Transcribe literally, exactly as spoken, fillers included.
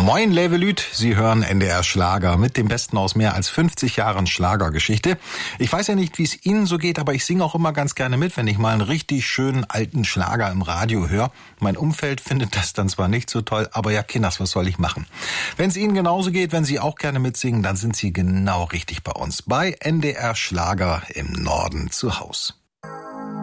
Moin Levelüt, Sie hören N D R Schlager mit dem Besten aus mehr als fünfzig Jahren Schlagergeschichte. Ich weiß ja nicht, wie es Ihnen so geht, aber ich singe auch immer ganz gerne mit, wenn ich mal einen richtig schönen alten Schlager im Radio höre. Mein Umfeld findet das dann zwar nicht so toll, aber ja, Kinders, was soll ich machen? Wenn es Ihnen genauso geht, wenn Sie auch gerne mitsingen, dann sind Sie genau richtig bei uns. Bei N D R Schlager im Norden zu Haus.